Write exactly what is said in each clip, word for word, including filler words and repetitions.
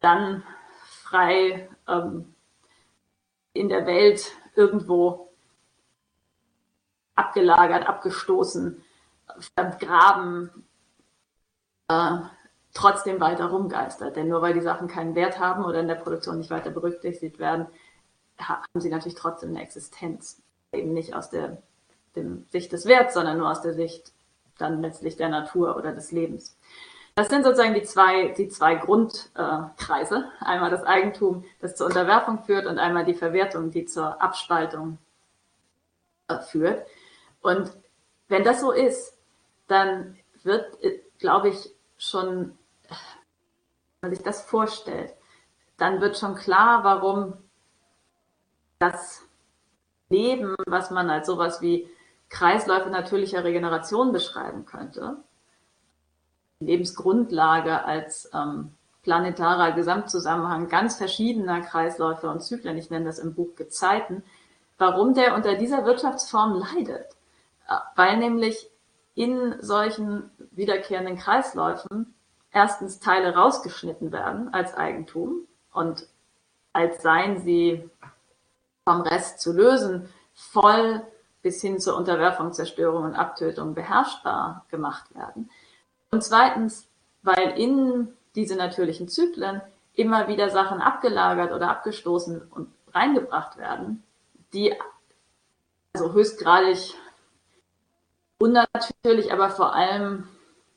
dann frei ähm, in der Welt irgendwo abgelagert, abgestoßen, vergraben, äh, trotzdem weiter rumgeistert. Denn nur weil die Sachen keinen Wert haben oder in der Produktion nicht weiter berücksichtigt werden, haben sie natürlich trotzdem eine Existenz. Eben nicht aus der, der Sicht des Werts, sondern nur aus der Sicht dann letztlich der Natur oder des Lebens. Das sind sozusagen die zwei, die zwei Grundkreise. Äh, einmal das Eigentum, das zur Unterwerfung führt, und einmal die Verwertung, die zur Abspaltung äh, führt. Und wenn das so ist, dann wird, äh, glaube ich, schon, wenn man sich das vorstellt, dann wird schon klar, warum das Leben, was man als sowas wie Kreisläufe natürlicher Regeneration beschreiben könnte, die Lebensgrundlage als ähm, planetarer Gesamtzusammenhang ganz verschiedener Kreisläufe und Zyklen, ich nenne das im Buch Gezeiten, warum der unter dieser Wirtschaftsform leidet. Weil nämlich in solchen wiederkehrenden Kreisläufen erstens Teile rausgeschnitten werden als Eigentum und als seien sie vom Rest zu lösen, voll bis hin zur Unterwerfung, Zerstörung und Abtötung beherrschbar gemacht werden. Und zweitens, weil in diese natürlichen Zyklen immer wieder Sachen abgelagert oder abgestoßen und reingebracht werden, die also höchstgradig unnatürlich, aber vor allem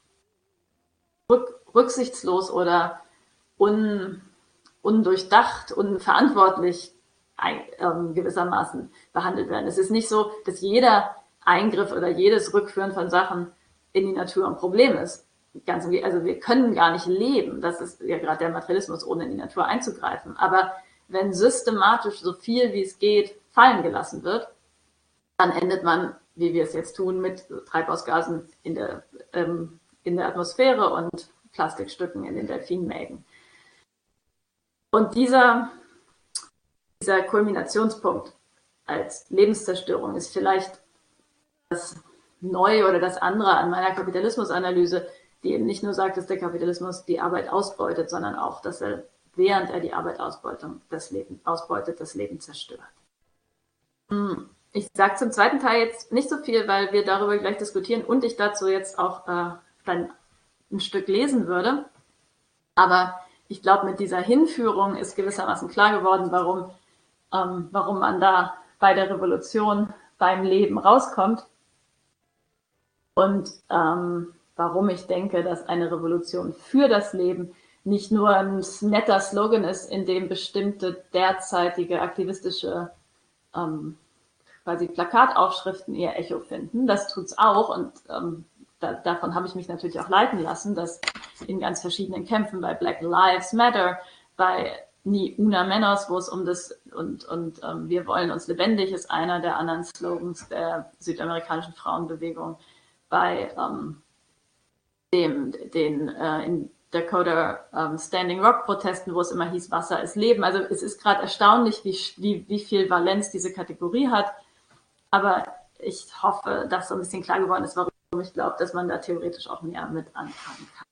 rück, rücksichtslos oder un, undurchdacht, unverantwortlich ähm, gewissermaßen behandelt werden. Es ist nicht so, dass jeder Eingriff oder jedes Rückführen von Sachen in die Natur ein Problem ist. Ganz, also wir können gar nicht leben, das ist ja gerade der Materialismus, ohne in die Natur einzugreifen. Aber wenn systematisch so viel wie es geht fallen gelassen wird, dann endet man, wie wir es jetzt tun, mit Treibhausgasen in der, ähm, in der Atmosphäre und Plastikstücken in den Delfinmägen. Und dieser, dieser Kulminationspunkt als Lebenszerstörung ist vielleicht das Neue oder das andere an meiner Kapitalismusanalyse, die eben nicht nur sagt, dass der Kapitalismus die Arbeit ausbeutet, sondern auch, dass er, während er die Arbeit ausbeutet, das Leben, ausbeutet, das Leben zerstört. Ich sage zum zweiten Teil jetzt nicht so viel, weil wir darüber gleich diskutieren und ich dazu jetzt auch äh, dann ein Stück lesen würde. Aber ich glaube, mit dieser Hinführung ist gewissermaßen klar geworden, warum, ähm, warum man da bei der Revolution beim Leben rauskommt und ähm, warum ich denke, dass eine Revolution für das Leben nicht nur ein netter Slogan ist, in dem bestimmte derzeitige aktivistische ähm, quasi Plakataufschriften ihr Echo finden. Das tut's auch und ähm, da, davon habe ich mich natürlich auch leiten lassen, dass in ganz verschiedenen Kämpfen, bei Black Lives Matter, bei Ni Una Menos, wo es um das und, und ähm, wir wollen uns lebendig ist einer der anderen Slogans der südamerikanischen Frauenbewegung, bei ähm, dem, den äh, in Dakota ähm, Standing Rock Protesten, wo es immer hieß, Wasser ist Leben. Also es ist gerade erstaunlich, wie, wie, wie viel Valenz diese Kategorie hat. Aber ich hoffe, dass so ein bisschen klar geworden ist, warum ich glaube, dass man da theoretisch auch mehr mit anfangen kann.